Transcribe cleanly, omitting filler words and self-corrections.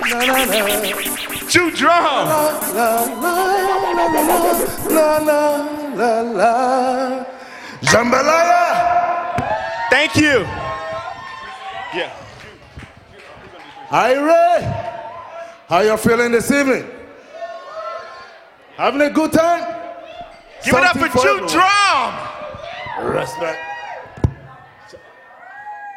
Chew drum. Jambalaya. Thank you. Yeah. Ira, how you feeling this evening? Having a good time? Give it up for Chew Drum. Respect.